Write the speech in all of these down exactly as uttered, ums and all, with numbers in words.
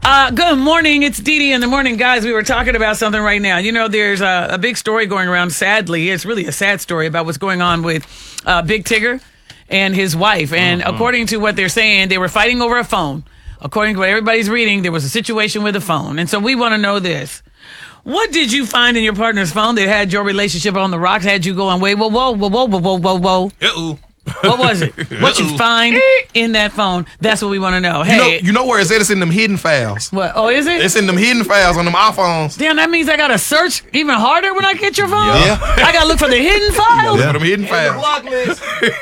Uh, good morning. It's Dee Dee in the morning. Guys, we were talking about something right now. You know, there's a, a big story going around, sadly. It's really a sad story about what's going on with uh, Big Tigger and his wife. And mm-hmm. according to what they're saying, they were fighting over a phone. According to what everybody's reading, there was a situation with a phone. And so we want to know this. What did you find in your partner's phone that had your relationship on the rocks, had you going, wait, whoa, whoa, whoa, whoa, whoa, whoa, whoa, whoa? Uh-oh. What was it? What you find in that phone? That's what we want to know. Hey, you know, you know where it's at? It's in them hidden files. What? Oh, is it? It's in them hidden files on them iPhones. Damn, that means I got to search even harder when I get your phone? Yeah. I got to look for the hidden files? Look for them hidden files. Block list.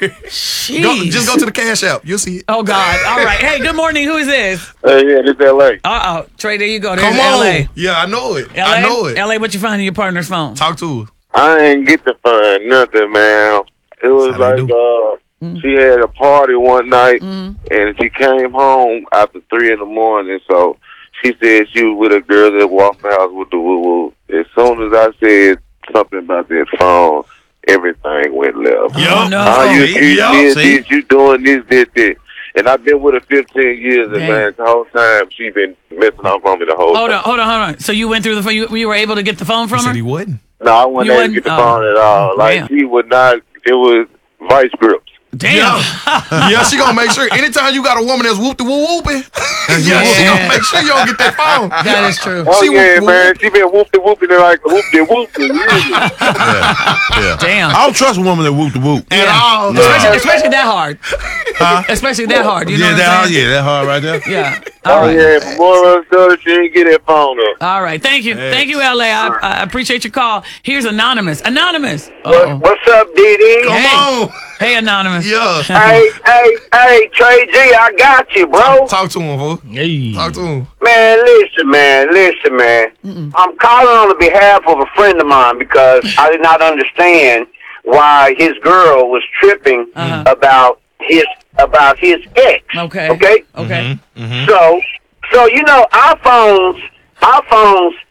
Jeez. Go, just go to the Cash App. You'll see it. Oh, God. All right. Hey, good morning. Who is this? Hey, yeah, this L A. Uh-oh. Trey, there you go. There's Come on. L A. Yeah, I know it. L A? I know it. L A, what you find in your partner's phone? Talk to her. I ain't get to find nothing, man. It was How they like, do. uh, Mm. she had a party one night, Mm. and she came home after three in the morning, so she said she was with a girl that walked the house with the woo-woo. As soon as I said something about that phone, everything went left. Oh, no. How you, you Yup, did see? this, you doing this, this, this. And I've been with her fifteen years, and Dang. man, the whole time she been messing off on me the whole Hold time. on, hold on, hold on. So you went through the phone, you, you were able to get the phone He from said her? he wouldn't. No, I wasn't You able to wasn't- get the oh. phone at all. Like, Damn. she would not, it was vice grips. Damn. Yeah. yeah, she gonna make sure. Anytime you got a woman that's whoop the whoop whooping, yeah, she Yeah. gonna make sure you don't get that phone. That is true. Oh, She yeah, whoop- man. She been whooping, whooping it like whooping, whooping. Yeah. yeah. Damn. I don't trust a woman that whoop the whoop. At Yeah. all. Especially, especially that hard. Especially that hard. You know yeah, what that I'm hard, saying? yeah, that hard right there. Yeah. All Oh, right. yeah. But more of us, she didn't get that phone up. All right. Thank you. Thank you, L A. I, I appreciate your call. Here's Anonymous. Anonymous. Uh-oh. What's up, D D? Come Hey. on. Hey, Anonymous. Yeah. Hey, hey, hey, Trey G, I got you, bro. Talk to him, fool. Hey. Talk to him. Man, listen, man, listen, man. I'm calling on the behalf of a friend of mine because I did not understand why his girl was tripping Uh-huh. about his about his ex. Okay. Okay. Okay. So, so you know, our phones, our phones